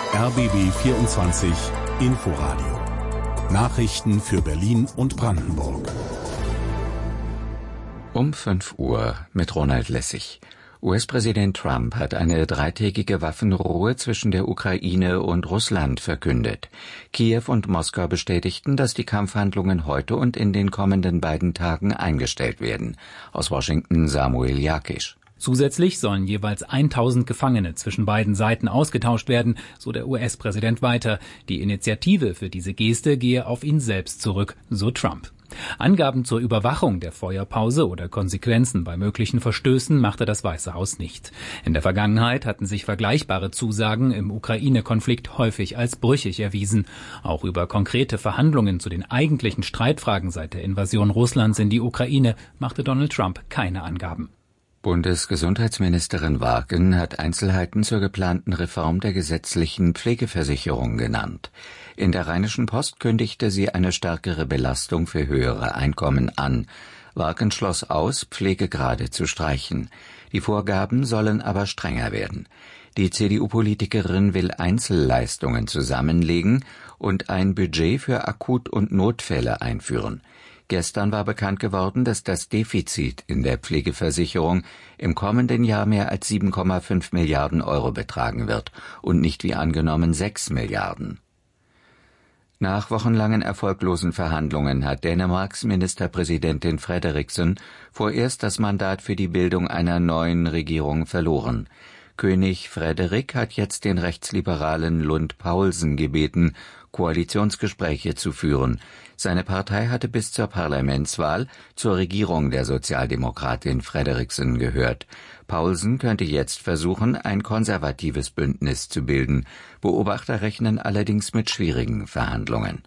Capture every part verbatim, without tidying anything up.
R B B vierundzwanzig Inforadio. Nachrichten für Berlin und Brandenburg. Um fünf Uhr mit Ronald Lessig. U S-Präsident Trump hat eine dreitägige Waffenruhe zwischen der Ukraine und Russland verkündet. Kiew und Moskau bestätigten, dass die Kampfhandlungen heute und in den kommenden beiden Tagen eingestellt werden. Aus Washington Samuel Jakisch. Zusätzlich sollen jeweils tausend Gefangene zwischen beiden Seiten ausgetauscht werden, so der U S-Präsident weiter. Die Initiative für diese Geste gehe auf ihn selbst zurück, so Trump. Angaben zur Überwachung der Feuerpause oder Konsequenzen bei möglichen Verstößen machte das Weiße Haus nicht. In der Vergangenheit hatten sich vergleichbare Zusagen im Ukraine-Konflikt häufig als brüchig erwiesen. Auch über konkrete Verhandlungen zu den eigentlichen Streitfragen seit der Invasion Russlands in die Ukraine machte Donald Trump keine Angaben. Bundesgesundheitsministerin Warken hat Einzelheiten zur geplanten Reform der gesetzlichen Pflegeversicherung genannt. In der Rheinischen Post kündigte sie eine stärkere Belastung für höhere Einkommen an. Warken schloss aus, Pflegegrade zu streichen. Die Vorgaben sollen aber strenger werden. Die C D U-Politikerin will Einzelleistungen zusammenlegen und ein Budget für Akut- und Notfälle einführen. Gestern war bekannt geworden, dass das Defizit in der Pflegeversicherung im kommenden Jahr mehr als sieben Komma fünf Milliarden Euro betragen wird und nicht wie angenommen sechs Milliarden. Nach wochenlangen erfolglosen Verhandlungen hat Dänemarks Ministerpräsidentin Frederiksen vorerst das Mandat für die Bildung einer neuen Regierung verloren. König Frederik hat jetzt den rechtsliberalen Lund Poulsen gebeten, Koalitionsgespräche zu führen. Seine Partei hatte bis zur Parlamentswahl zur Regierung der Sozialdemokratin Frederiksen gehört. Poulsen könnte jetzt versuchen, ein konservatives Bündnis zu bilden. Beobachter rechnen allerdings mit schwierigen Verhandlungen.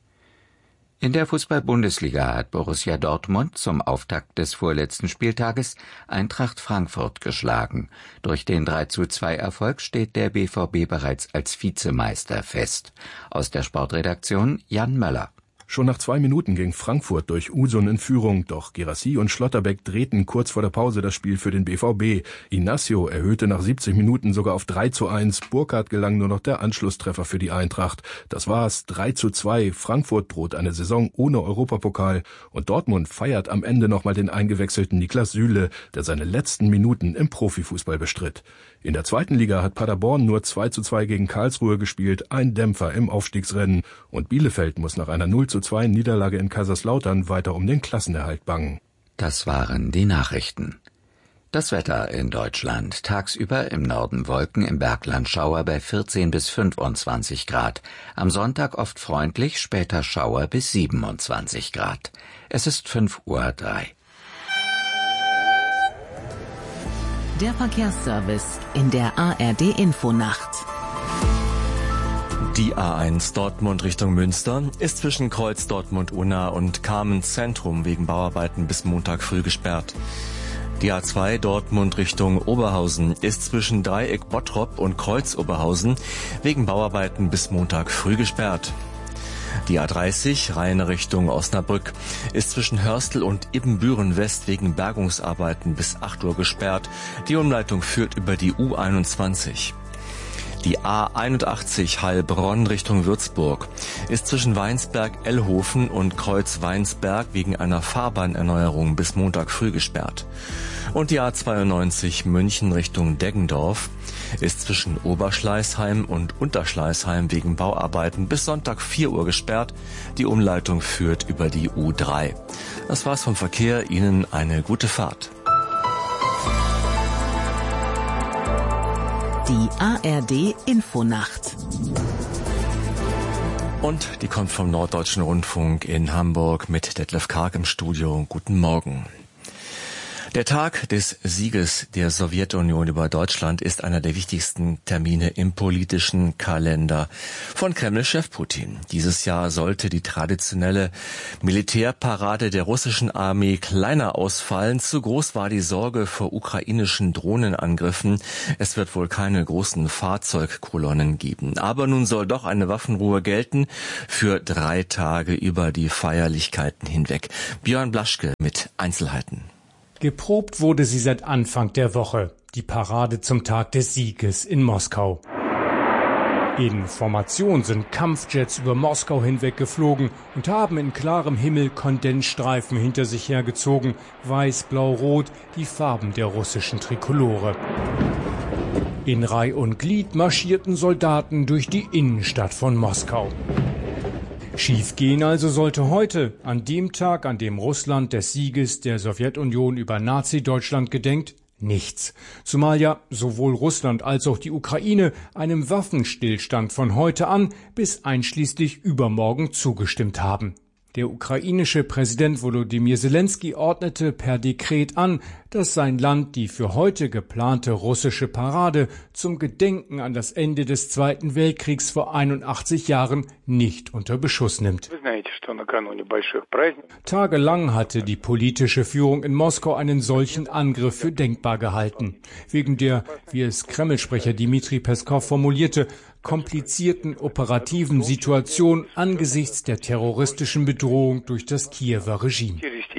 In der Fußball-Bundesliga hat Borussia Dortmund zum Auftakt des vorletzten Spieltages Eintracht Frankfurt geschlagen. Durch den drei zu zwei Erfolg steht der B V B bereits als Vizemeister fest. Aus der Sportredaktion Jan Möller. Schon nach zwei Minuten ging Frankfurt durch Usun in Führung, doch Guirassy und Schlotterbeck drehten kurz vor der Pause das Spiel für den B V B. Inacio erhöhte nach siebzig Minuten sogar auf drei zu eins. Burkhardt gelang nur noch der Anschlusstreffer für die Eintracht. Das war's, drei zu zwei. Frankfurt droht eine Saison ohne Europapokal und Dortmund feiert am Ende nochmal den eingewechselten Niklas Süle, der seine letzten Minuten im Profifußball bestritt. In der zweiten Liga hat Paderborn nur zwei zu zwei gegen Karlsruhe gespielt, ein Dämpfer im Aufstiegsrennen. Und Bielefeld muss nach einer null zu zwei Niederlage in Kaiserslautern weiter um den Klassenerhalt bangen. Das waren die Nachrichten. Das Wetter in Deutschland. Tagsüber im Norden Wolken, im Bergland Schauer bei vierzehn bis fünfundzwanzig Grad. Am Sonntag oft freundlich, später Schauer bis siebenundzwanzig Grad. Es ist fünf Uhr drei. Der Verkehrsservice in der A R D-Infonacht. Die A eins Dortmund Richtung Münster ist zwischen Kreuz Dortmund-Unna und Kamen-Zentrum wegen Bauarbeiten bis Montag früh gesperrt. Die A zwei Dortmund Richtung Oberhausen ist zwischen Dreieck Bottrop und Kreuz Oberhausen wegen Bauarbeiten bis Montag früh gesperrt. Die A dreißig Rhein Richtung Osnabrück ist zwischen Hörstel und Ibbenbüren West wegen Bergungsarbeiten bis acht Uhr gesperrt. Die Umleitung führt über die U einundzwanzig. Die A einundachtzig Heilbronn Richtung Würzburg ist zwischen Weinsberg-Ellhofen und Kreuz Weinsberg wegen einer Fahrbahnerneuerung bis Montag früh gesperrt. Und die A zweiundneunzig München Richtung Deggendorf ist zwischen Oberschleißheim und Unterschleißheim wegen Bauarbeiten bis Sonntag vier Uhr gesperrt. Die Umleitung führt über die U drei. Das war's vom Verkehr. Ihnen eine gute Fahrt. Die A R D-Infonacht. Und die kommt vom Norddeutschen Rundfunk in Hamburg mit Detlef Karg im Studio. Guten Morgen. Der Tag des Sieges der Sowjetunion über Deutschland ist einer der wichtigsten Termine im politischen Kalender von Kreml-Chef Putin. Dieses Jahr sollte die traditionelle Militärparade der russischen Armee kleiner ausfallen. Zu groß war die Sorge vor ukrainischen Drohnenangriffen. Es wird wohl keine großen Fahrzeugkolonnen geben. Aber nun soll doch eine Waffenruhe gelten für drei Tage über die Feierlichkeiten hinweg. Björn Blaschke mit Einzelheiten. Geprobt wurde sie seit Anfang der Woche, die Parade zum Tag des Sieges in Moskau. In Formation sind Kampfjets über Moskau hinweg geflogen und haben in klarem Himmel Kondensstreifen hinter sich hergezogen. Weiß, Blau, Rot, die Farben der russischen Trikolore. In Reih und Glied marschierten Soldaten durch die Innenstadt von Moskau. Schiefgehen also sollte heute, an dem Tag, an dem Russland des Sieges der Sowjetunion über Nazi-Deutschland gedenkt, nichts. Zumal ja sowohl Russland als auch die Ukraine einem Waffenstillstand von heute an bis einschließlich übermorgen zugestimmt haben. Der ukrainische Präsident Volodymyr Zelensky ordnete per Dekret an, dass sein Land die für heute geplante russische Parade zum Gedenken an das Ende des Zweiten Weltkriegs vor einundachtzig Jahren nicht unter Beschuss nimmt. Tagelang hatte die politische Führung in Moskau einen solchen Angriff für denkbar gehalten. Wegen der, wie es Kreml-Sprecher Dmitri Peskov formulierte, komplizierten operativen Situation angesichts der terroristischen Bedrohung durch das Kiewer Regime.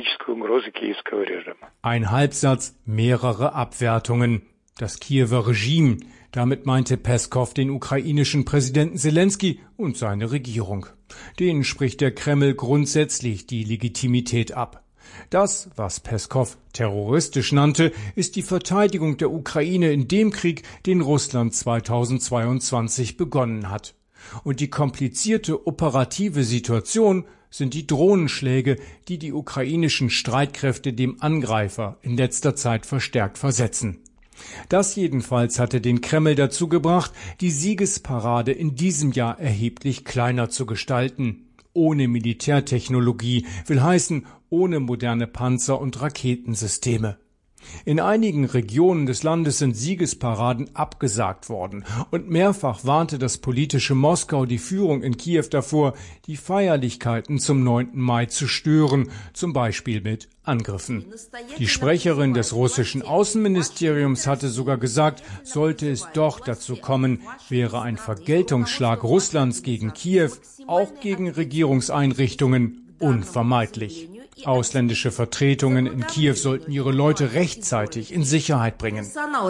Ein Halbsatz, mehrere Abwertungen. Das Kiewer Regime, damit meinte Peskov den ukrainischen Präsidenten Zelensky und seine Regierung. Denen spricht der Kreml grundsätzlich die Legitimität ab. Das, was Peskov terroristisch nannte, ist die Verteidigung der Ukraine in dem Krieg, den Russland zweitausendzweiundzwanzig begonnen hat. Und die komplizierte operative Situation sind die Drohnenschläge, die die ukrainischen Streitkräfte dem Angreifer in letzter Zeit verstärkt versetzen. Das jedenfalls hatte den Kreml dazu gebracht, die Siegesparade in diesem Jahr erheblich kleiner zu gestalten. Ohne Militärtechnologie, will heißen, ohne moderne Panzer und Raketensysteme. In einigen Regionen des Landes sind Siegesparaden abgesagt worden und mehrfach warnte das politische Moskau die Führung in Kiew davor, die Feierlichkeiten zum neunten Mai zu stören, zum Beispiel mit Angriffen. Die Sprecherin des russischen Außenministeriums hatte sogar gesagt, sollte es doch dazu kommen, wäre ein Vergeltungsschlag Russlands gegen Kiew, auch gegen Regierungseinrichtungen, unvermeidlich. Ausländische Vertretungen in Kiew sollten ihre Leute rechtzeitig in Sicherheit bringen.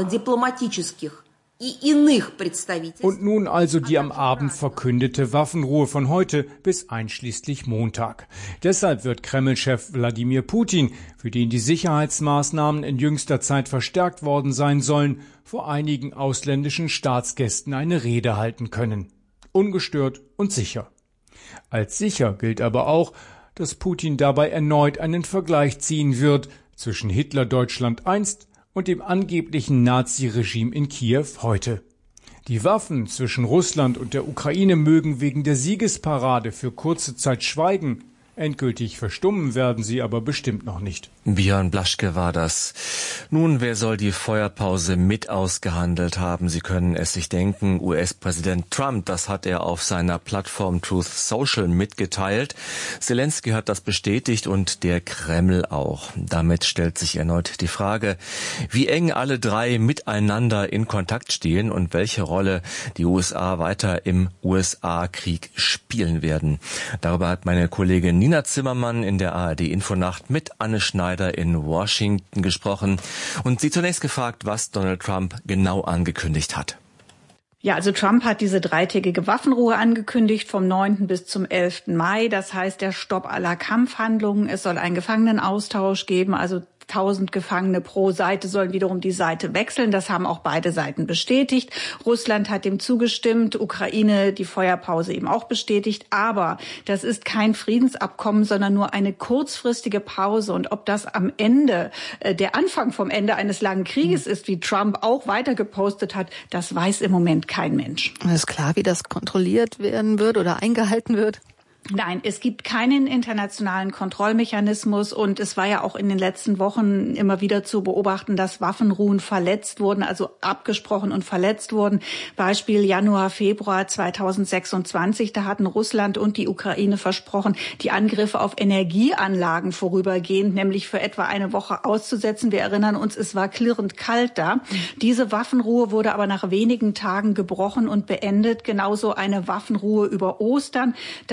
Und nun also die am Abend verkündete Waffenruhe von heute bis einschließlich Montag. Deshalb wird Kreml-Chef Wladimir Putin, für den die Sicherheitsmaßnahmen in jüngster Zeit verstärkt worden sein sollen, vor einigen ausländischen Staatsgästen eine Rede halten können. Ungestört und sicher. Als sicher gilt aber auch, dass Putin dabei erneut einen Vergleich ziehen wird zwischen Hitler-Deutschland einst und dem angeblichen Nazi-Regime in Kiew heute. Die Waffen zwischen Russland und der Ukraine mögen wegen der Siegesparade für kurze Zeit schweigen. Endgültig verstummen werden sie aber bestimmt noch nicht. Björn Blaschke war das. Nun, wer soll die Feuerpause mit ausgehandelt haben? Sie können es sich denken, U S-Präsident Trump, das hat er auf seiner Plattform Truth Social mitgeteilt. Zelensky hat das bestätigt und der Kreml auch. Damit stellt sich erneut die Frage, wie eng alle drei miteinander in Kontakt stehen und welche Rolle die U S A weiter im U S A-Krieg spielen werden. Darüber hat meine Kollegin Nina Zimmermann in der A R D-Infonacht mit Anne Schneider in Washington gesprochen und sie zunächst gefragt, was Donald Trump genau angekündigt hat. Ja, also Trump hat diese dreitägige Waffenruhe angekündigt vom neunten bis zum elften Mai. Das heißt, der Stopp aller Kampfhandlungen. Es soll einen Gefangenenaustausch geben, also tausend Gefangene pro Seite sollen wiederum die Seite wechseln. Das haben auch beide Seiten bestätigt. Russland hat dem zugestimmt, Ukraine die Feuerpause eben auch bestätigt. Aber das ist kein Friedensabkommen, sondern nur eine kurzfristige Pause. Und ob das am Ende äh, der Anfang vom Ende eines langen Krieges ist, wie Trump auch weiter gepostet hat, das weiß im Moment kein Mensch. Ist klar, wie das kontrolliert werden wird oder eingehalten wird? Nein, es gibt keinen internationalen Kontrollmechanismus und es war ja auch in den letzten Wochen immer wieder zu beobachten, dass Waffenruhen verletzt wurden, also abgesprochen und verletzt wurden. Beispiel Januar, Februar zweitausendsechsundzwanzig, da hatten Russland und die Ukraine versprochen, die Angriffe auf Energieanlagen vorübergehend, nämlich für etwa eine Woche auszusetzen. Wir erinnern uns, es war klirrend kalt da. Diese Waffenruhe wurde aber nach wenigen Tagen gebrochen und beendet. Genauso eine Waffenruhe über Ostern. Da hatte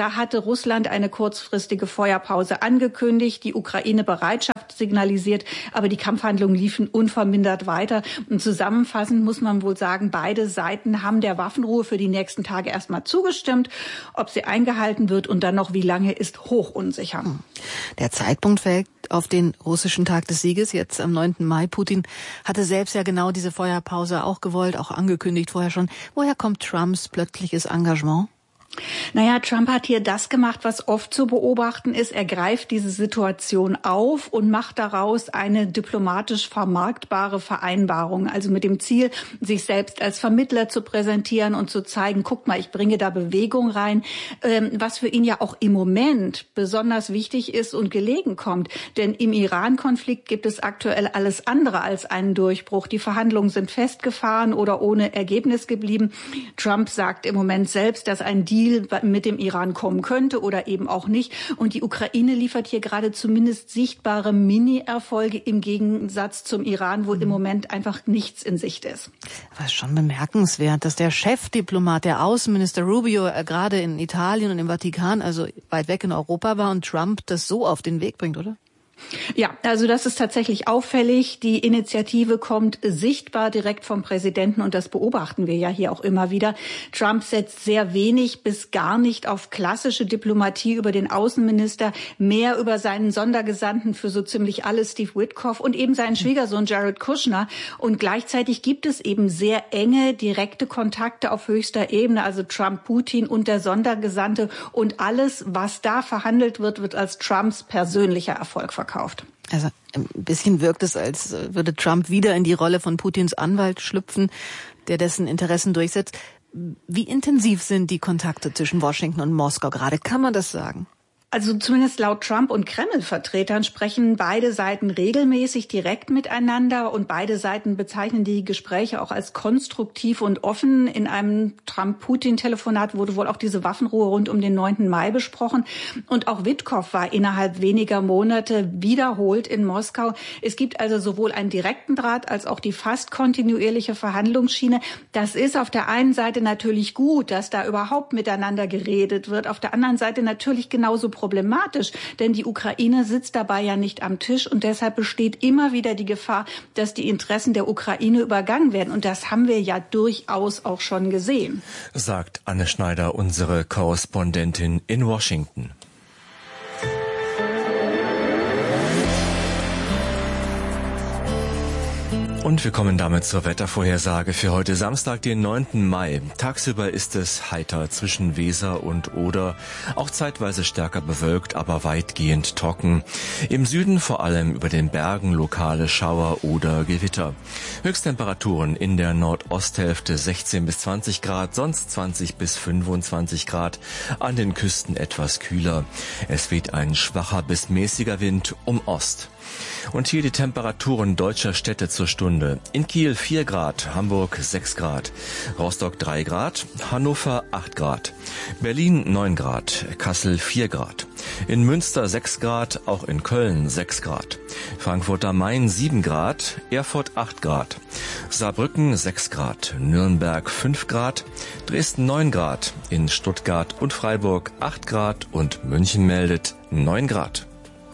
Russland eine kurzfristige Feuerpause angekündigt, die Ukraine Bereitschaft signalisiert, aber die Kampfhandlungen liefen unvermindert weiter. Und zusammenfassend muss man wohl sagen, beide Seiten haben der Waffenruhe für die nächsten Tage erstmal zugestimmt. Ob sie eingehalten wird und dann noch wie lange, ist hoch unsicher. Der Zeitpunkt fällt auf den russischen Tag des Sieges, jetzt am neunten Mai. Putin hatte selbst ja genau diese Feuerpause auch gewollt, auch angekündigt vorher schon. Woher kommt Trumps plötzliches Engagement? Naja, Trump hat hier das gemacht, was oft zu beobachten ist. Er greift diese Situation auf und macht daraus eine diplomatisch vermarktbare Vereinbarung. Also mit dem Ziel, sich selbst als Vermittler zu präsentieren und zu zeigen, guckt mal, ich bringe da Bewegung rein, was für ihn ja auch im Moment besonders wichtig ist und gelegen kommt. Denn im Iran-Konflikt gibt es aktuell alles andere als einen Durchbruch. Die Verhandlungen sind festgefahren oder ohne Ergebnis geblieben. Trump sagt im Moment selbst, dass ein Deal mit dem Iran kommen könnte oder eben auch nicht. Und die Ukraine liefert hier gerade zumindest sichtbare Mini-Erfolge im Gegensatz zum Iran, wo im Moment einfach nichts in Sicht ist. Aber es ist schon bemerkenswert, dass der Chefdiplomat, der Außenminister Rubio, äh, gerade in Italien und im Vatikan, also weit weg in Europa war und Trump das so auf den Weg bringt, oder? Ja, also das ist tatsächlich auffällig. Die Initiative kommt sichtbar direkt vom Präsidenten und das beobachten wir ja hier auch immer wieder. Trump setzt sehr wenig bis gar nicht auf klassische Diplomatie über den Außenminister, mehr über seinen Sondergesandten für so ziemlich alles, Steve Witkoff, und eben seinen Schwiegersohn Jared Kushner. Und gleichzeitig gibt es eben sehr enge, direkte Kontakte auf höchster Ebene, also Trump, Putin und der Sondergesandte. Und alles, was da verhandelt wird, wird als Trumps persönlicher Erfolg verkauft. Also ein bisschen wirkt es, als würde Trump wieder in die Rolle von Putins Anwalt schlüpfen, der dessen Interessen durchsetzt. Wie intensiv sind die Kontakte zwischen Washington und Moskau gerade? Kann man das sagen? Also zumindest laut Trump und Kreml-Vertretern sprechen beide Seiten regelmäßig direkt miteinander und beide Seiten bezeichnen die Gespräche auch als konstruktiv und offen. In einem Trump-Putin-Telefonat wurde wohl auch diese Waffenruhe rund um den neunten Mai besprochen. Und auch Witkoff war innerhalb weniger Monate wiederholt in Moskau. Es gibt also sowohl einen direkten Draht als auch die fast kontinuierliche Verhandlungsschiene. Das ist auf der einen Seite natürlich gut, dass da überhaupt miteinander geredet wird. Auf der anderen Seite natürlich genauso problematisch, denn die Ukraine sitzt dabei ja nicht am Tisch und deshalb besteht immer wieder die Gefahr, dass die Interessen der Ukraine übergangen werden. Und das haben wir ja durchaus auch schon gesehen. Sagt Anne Schneider, unsere Korrespondentin in Washington. Und wir kommen damit zur Wettervorhersage für heute Samstag, den neunten Mai. Tagsüber ist es heiter zwischen Weser und Oder, auch zeitweise stärker bewölkt, aber weitgehend trocken. Im Süden vor allem über den Bergen lokale Schauer oder Gewitter. Höchsttemperaturen in der Nordosthälfte sechzehn bis zwanzig Grad, sonst zwanzig bis fünfundzwanzig Grad, an den Küsten etwas kühler. Es weht ein schwacher bis mäßiger Wind um Ost. Und hier die Temperaturen deutscher Städte zur Stunde. In Kiel vier Grad, Hamburg sechs Grad, Rostock drei Grad, Hannover acht Grad, Berlin neun Grad, Kassel vier Grad, in Münster sechs Grad, auch in Köln sechs Grad, Frankfurt am Main sieben Grad, Erfurt acht Grad, Saarbrücken sechs Grad, Nürnberg fünf Grad, Dresden neun Grad, in Stuttgart und Freiburg acht Grad und München meldet neun Grad.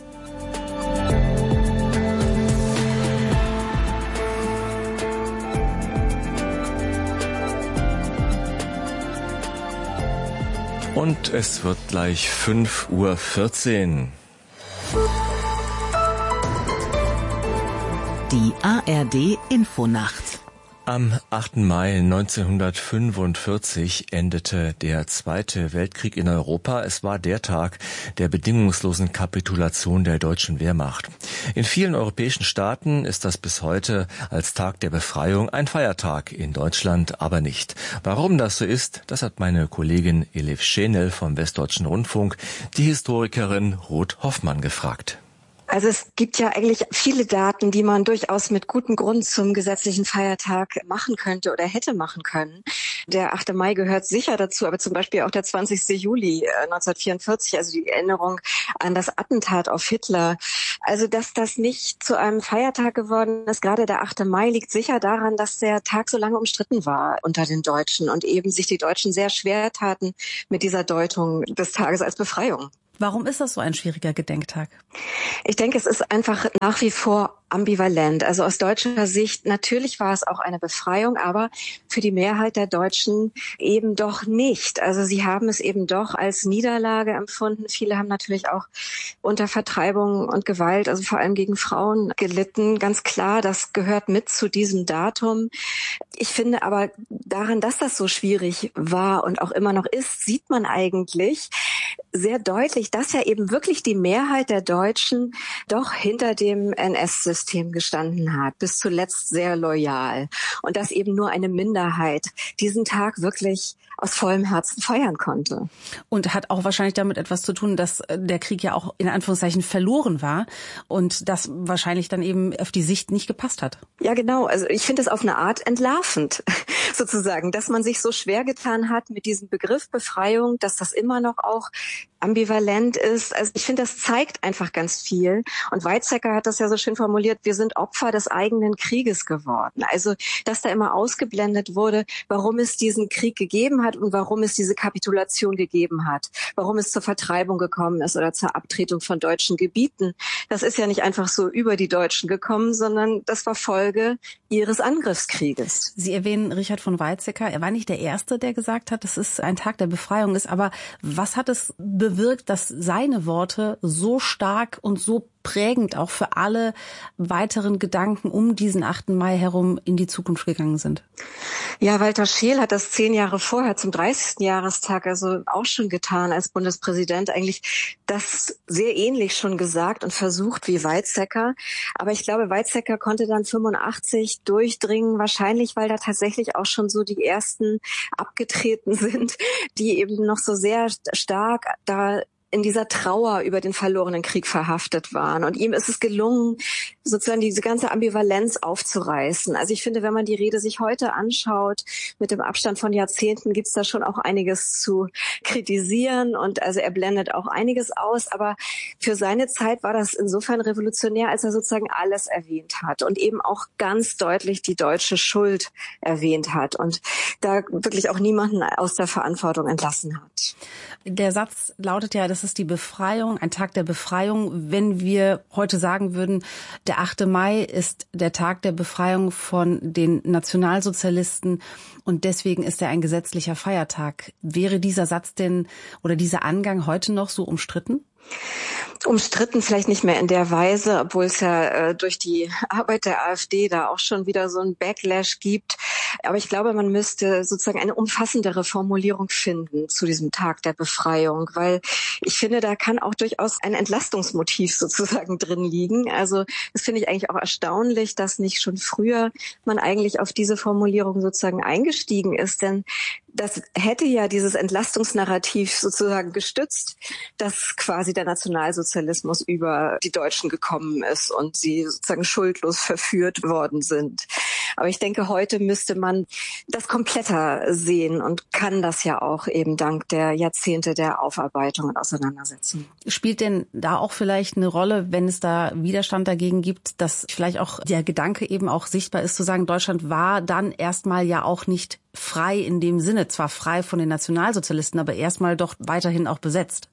Und es wird gleich fünf Uhr vierzehn. Die A R D Infonacht. Am achten Mai neunzehnhundertfünfundvierzig endete der Zweite Weltkrieg in Europa. Es war der Tag der bedingungslosen Kapitulation der deutschen Wehrmacht. In vielen europäischen Staaten ist das bis heute als Tag der Befreiung ein Feiertag, in Deutschland aber nicht. Warum das so ist, das hat meine Kollegin Elif Schenel vom Westdeutschen Rundfunk, die Historikerin Ruth Hoffmann, gefragt. Also es gibt ja eigentlich viele Daten, die man durchaus mit gutem Grund zum gesetzlichen Feiertag machen könnte oder hätte machen können. Der achte Mai gehört sicher dazu, aber zum Beispiel auch der zwanzigste Juli neunzehnhundertvierundvierzig, also die Erinnerung an das Attentat auf Hitler. Also dass das nicht zu einem Feiertag geworden ist, gerade der achte Mai, liegt sicher daran, dass der Tag so lange umstritten war unter den Deutschen und eben sich die Deutschen sehr schwer taten mit dieser Deutung des Tages als Befreiung. Warum ist das so ein schwieriger Gedenktag? Ich denke, es ist einfach nach wie vor ambivalent. Also aus deutscher Sicht, natürlich war es auch eine Befreiung, aber für die Mehrheit der Deutschen eben doch nicht. Also sie haben es eben doch als Niederlage empfunden. Viele haben natürlich auch unter Vertreibung und Gewalt, also vor allem gegen Frauen, gelitten. Ganz klar, das gehört mit zu diesem Datum. Ich finde aber daran, dass das so schwierig war und auch immer noch ist, sieht man eigentlich sehr deutlich, dass ja eben wirklich die Mehrheit der Deutschen doch hinter dem N S-System gestanden hat, bis zuletzt sehr loyal. Und dass eben nur eine Minderheit diesen Tag wirklich aus vollem Herzen feiern konnte. Und hat auch wahrscheinlich damit etwas zu tun, dass der Krieg ja auch in Anführungszeichen verloren war und das wahrscheinlich dann eben auf die Sicht nicht gepasst hat. Ja, genau. Also ich finde es auf eine Art entlarvend, sozusagen, dass man sich so schwer getan hat mit diesem Begriff Befreiung, dass das immer noch auch ambivalent ist. Also ich finde, das zeigt einfach ganz viel. Und Weizsäcker hat das ja so schön formuliert, wir sind Opfer des eigenen Krieges geworden. Also, dass da immer ausgeblendet wurde, warum es diesen Krieg gegeben hat und warum es diese Kapitulation gegeben hat, warum es zur Vertreibung gekommen ist oder zur Abtretung von deutschen Gebieten. Das ist ja nicht einfach so über die Deutschen gekommen, sondern das war Folge ihres Angriffskrieges. Sie erwähnen Richard von Weizsäcker. Er war nicht der Erste, der gesagt hat, dass es ein Tag der Befreiung ist. Aber was hat es bewirkt, dass seine Worte so stark und so prägend auch für alle weiteren Gedanken um diesen achten Mai herum in die Zukunft gegangen sind? Ja, Walter Scheel hat das zehn Jahre vorher zum dreißigsten Jahrestag also auch schon getan als Bundespräsident, eigentlich das sehr ähnlich schon gesagt und versucht wie Weizsäcker. Aber ich glaube, Weizsäcker konnte dann fünfundachtzig durchdringen, wahrscheinlich, weil da tatsächlich auch schon so die ersten abgetreten sind, die eben noch so sehr stark da in dieser Trauer über den verlorenen Krieg verhaftet waren. Und ihm ist es gelungen, sozusagen diese ganze Ambivalenz aufzureißen. Also ich finde, wenn man die Rede sich heute anschaut, mit dem Abstand von Jahrzehnten, gibt's da schon auch einiges zu kritisieren. Und also er blendet auch einiges aus. Aber für seine Zeit war das insofern revolutionär, als er sozusagen alles erwähnt hat und eben auch ganz deutlich die deutsche Schuld erwähnt hat und da wirklich auch niemanden aus der Verantwortung entlassen hat. Der Satz lautet ja, das ist die Befreiung, ein Tag der Befreiung. Wenn wir heute sagen würden, der achte Mai ist der Tag der Befreiung von den Nationalsozialisten und deswegen ist er ein gesetzlicher Feiertag. Wäre dieser Satz denn oder dieser Angang heute noch so umstritten? Umstritten vielleicht nicht mehr in der Weise, obwohl es ja äh, durch die Arbeit der AfD da auch schon wieder so ein Backlash gibt. Aber ich glaube, man müsste sozusagen eine umfassendere Formulierung finden zu diesem Tag der Befreiung, weil ich finde, da kann auch durchaus ein Entlastungsmotiv sozusagen drin liegen. Also das finde ich eigentlich auch erstaunlich, dass nicht schon früher man eigentlich auf diese Formulierung sozusagen eingestiegen ist, denn das hätte ja dieses Entlastungsnarrativ sozusagen gestützt, dass quasi der Nationalsozialismus über die Deutschen gekommen ist und sie sozusagen schuldlos verführt worden sind. Aber ich denke, heute müsste man das kompletter sehen und kann das ja auch eben dank der Jahrzehnte der Aufarbeitung und Auseinandersetzung. Spielt denn da auch vielleicht eine Rolle, wenn es da Widerstand dagegen gibt, dass vielleicht auch der Gedanke eben auch sichtbar ist, zu sagen, Deutschland war dann erstmal ja auch nicht frei in dem Sinne, zwar frei von den Nationalsozialisten, aber erstmal doch weiterhin auch besetzt?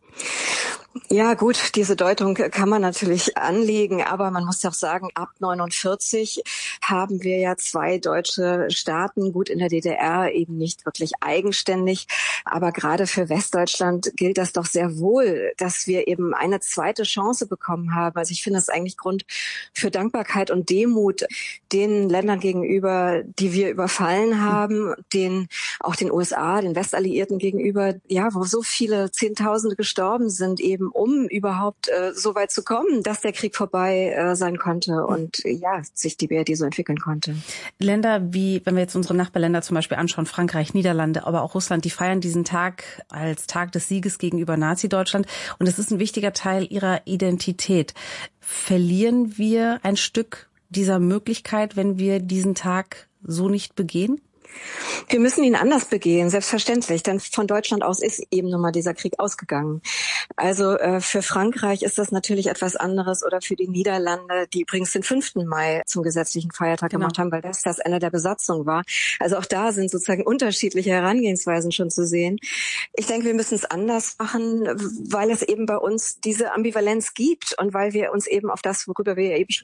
Ja gut, diese Deutung kann man natürlich anlegen, aber man muss ja auch sagen, ab neunundvierzig haben wir ja zwei deutsche Staaten, gut in der D D R eben nicht wirklich eigenständig, aber gerade für Westdeutschland gilt das doch sehr wohl, dass wir eben eine zweite Chance bekommen haben. Also ich finde das eigentlich Grund für Dankbarkeit und Demut den Ländern gegenüber, die wir überfallen haben, den auch den U S A, den Westalliierten gegenüber, ja, wo so viele Zehntausende gestorben sind eben haben, um überhaupt äh, so weit zu kommen, dass der Krieg vorbei äh, sein konnte und äh, ja, sich die B R D so entwickeln konnte. Länder wie, wenn wir jetzt unsere Nachbarländer zum Beispiel anschauen, Frankreich, Niederlande, aber auch Russland, die feiern diesen Tag als Tag des Sieges gegenüber Nazi-Deutschland und es ist ein wichtiger Teil ihrer Identität. Verlieren wir ein Stück dieser Möglichkeit, wenn wir diesen Tag so nicht begehen? Wir müssen ihn anders begehen, selbstverständlich, denn von Deutschland aus ist eben nun mal dieser Krieg ausgegangen. Also äh, für Frankreich ist das natürlich etwas anderes oder für die Niederlande, die übrigens den fünften Mai zum gesetzlichen Feiertag genau. gemacht haben, weil das das Ende der Besatzung war. Also auch da sind sozusagen unterschiedliche Herangehensweisen schon zu sehen. Ich denke, wir müssen es anders machen, weil es eben bei uns diese Ambivalenz gibt und weil wir uns eben auf das, worüber wir ja eben